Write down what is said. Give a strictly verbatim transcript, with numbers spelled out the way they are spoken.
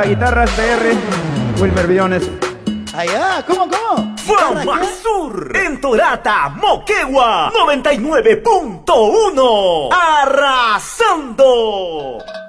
Guitarras B R, Wilmer Briones. Allá, ¿cómo, cómo? Fama Sur, en Torata, Moquegua, noventa y nueve punto uno. Arrasando.